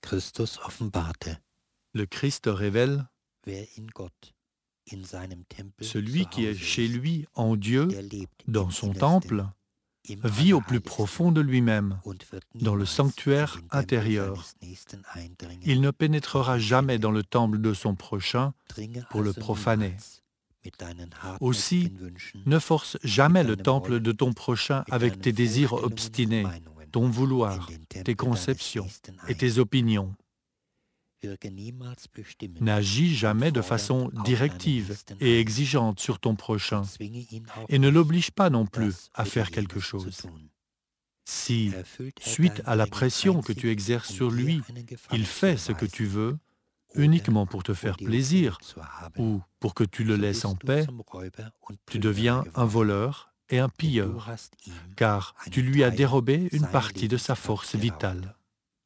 Christus offenbarte, Le Christ révèle wer in Gott, in seinem Tempel celui zu qui est Hause chez ist, lui en Dieu, der lebt dans im son Innersten, temple, im vit au plus profond de Allerheiligsten lui-même, und wird dans le niemals sanctuaire in den Tempel intérieur. seines Nächsten eindringen Il ne und pénétrera ihn jamais dans schänden. le temple de son prochain Dringe pour le also profaner. niemals mit deinen Aussi, hartnäckigen Wünschen, ne force mit jamais le deinem temple de Wollen, ton prochain mit avec deinen tes désirs Vorstellungen und obstinés, Meinungen ton in vouloir, den tes Tempel deines conceptions Nächsten et ein. tes opinions. Wirke niemals bestimmend N'agis und jamais de fordernd façon auf deinen directive Nächsten et ein exigeante sur ton und prochain, zwinge ihn auch et ne nicht, l'oblige pas non plus das à oder faire quelque jenes zu chose. tun. Si, Erfüllt suite dein à la Drängen pression que tu einzig, exerces um sur dir lui, einen il Gefallen zu fait ce que tu erweisen veux, oder uniquement pour te um faire dir Gefällig plaisir zu haben, ou pour que tu le so laisses en bist du paix, zum Räuber und tu Plünderer deviens un geworden, voleur et un denn du pilleur, hast ihm car tu einen lui as Teil dérobé une seiner partie de sa Lebenskraft force geraubt. vitale.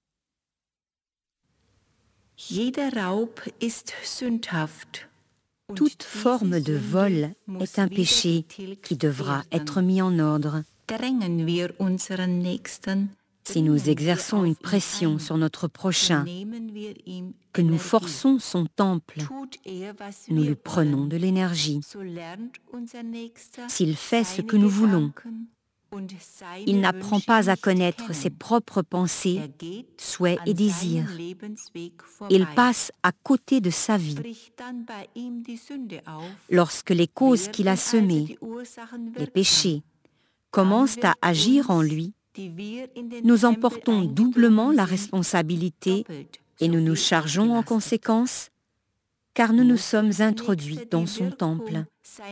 Jeder Raub ist sündhaft. Toute forme de vol est un péché qui devra être mis en ordre. Drängen wir unseren Nächsten, Si nous exerçons une pression sur notre prochain, que nous forçons son temple, nous lui prenons de l'énergie. S'il fait ce que nous voulons, il n'apprend pas à connaître ses propres pensées, souhaits et désirs. Il passe à côté de sa vie. Lorsque les causes qu'il a semées, les péchés, commencent à agir en lui, nous en portons doublement la responsabilité et nous nous chargeons en conséquence, car nous nous sommes introduits dans son temple.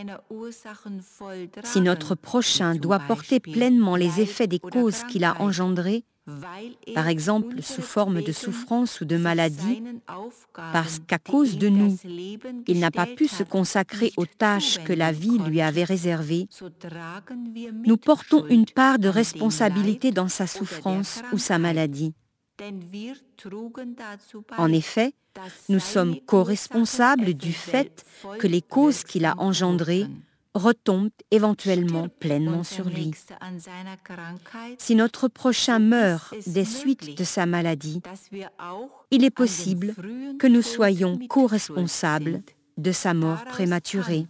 Si notre prochain doit porter pleinement les effets des causes qu'il a engendrées, par exemple sous forme de souffrance ou de maladie, parce qu'à cause de nous, il n'a pas pu se consacrer aux tâches que la vie lui avait réservées, nous portons une part de responsabilité dans sa souffrance ou sa maladie. En effet, nous sommes co-responsables du fait que les causes qu'il a engendrées retombent éventuellement pleinement sur lui. Si notre prochain meurt des suites de sa maladie, il est possible que nous soyons co-responsables de sa mort prématurée.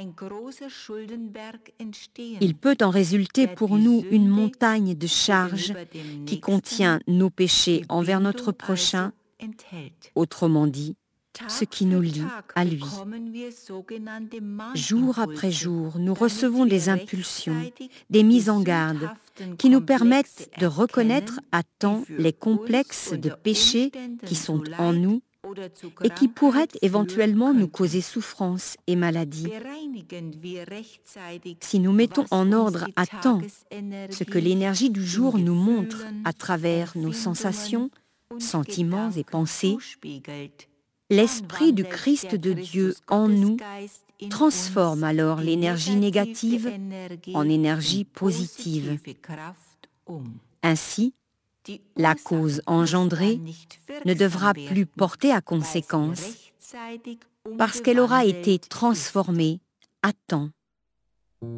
Il peut en résulter pour nous une montagne de charges qui contient nos péchés envers notre prochain, autrement dit, ce qui nous lie à lui. Jour après jour, nous recevons des impulsions, des mises en garde qui nous permettent de reconnaître à temps les complexes de péchés qui sont en nous et qui pourraient éventuellement nous causer souffrance et maladie. Si nous mettons en ordre à temps ce que l'énergie du jour nous montre à travers nos sensations, sentiments et pensées, l'Esprit du Christ de Dieu en nous transforme alors l'énergie négative en énergie positive. Ainsi, la cause engendrée ne devra plus porter à conséquence parce qu'elle aura été transformée à temps.